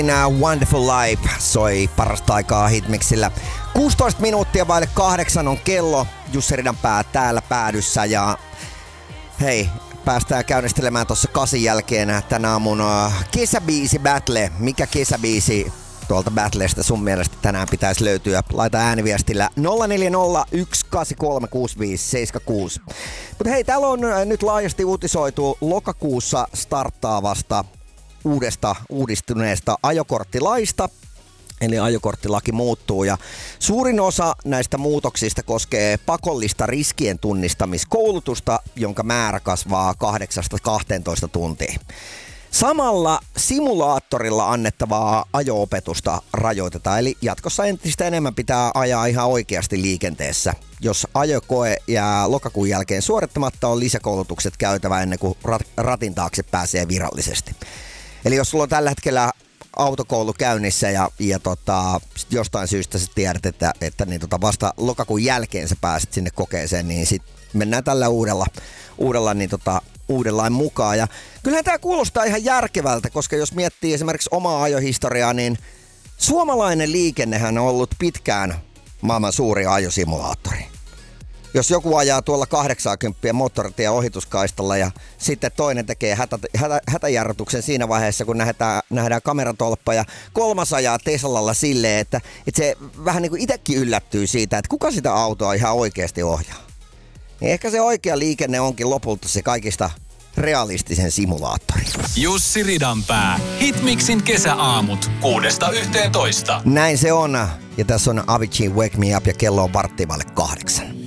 Wonderful Life soi parasta aikaa Hitmixillä. 16 minuuttia vaille 8 on kello. Jussi Ridanpää täällä päädyssä ja hei, päästään käynnistelemään tuossa 8 jälkeen tänä aamun kesäbiisi battle. Mikä kesäbiisi tuolta battlesta sun mielestä tänään pitäisi löytyä? Laita ääniviestillä 0401836576. Mutta hei, täällä on nyt laajasti uutisoitu lokakuussa starttaavasta uudistuneesta ajokorttilaista. Eli ajokorttilaki muuttuu ja suurin osa näistä muutoksista koskee pakollista riskien tunnistamiskoulutusta, jonka määrä kasvaa 8-12 tuntia. Samalla simulaattorilla annettavaa ajo-opetusta rajoitetaan, eli jatkossa entistä enemmän pitää ajaa ihan oikeasti liikenteessä. Jos ajokoe jää lokakuun jälkeen suorittamatta, on lisäkoulutukset käytävä ennen kuin ratin taakse pääsee virallisesti. Eli jos sulla on tällä hetkellä autokoulu käynnissä ja sit jostain syystä sä tiedät, että vasta lokakuun jälkeen sä pääset sinne kokeeseen, niin sit mennään tällä uuden lain mukaan. Ja kyllähän tää kuulostaa ihan järkevältä, koska jos miettii esimerkiksi omaa ajohistoriaa, niin suomalainen liikennehän on ollut pitkään maailman suuri ajosimulaattori. Jos joku ajaa tuolla 80 moottoritien ohituskaistalla ja sitten toinen tekee hätäjarrutuksen siinä vaiheessa, kun nähdään kameratolppa ja kolmas ajaa Teslalla silleen, että se vähän niin kuin itsekin yllättyy siitä, että kuka sitä autoa ihan oikeasti ohjaa. Niin ehkä se oikea liikenne onkin lopulta se kaikista realistisen simulaattori. Jussi Ridanpää. Hitmixin kesäaamut 6–11. Näin se on. Ja tässä on Avicii Wake Me Up ja kello on 7:15.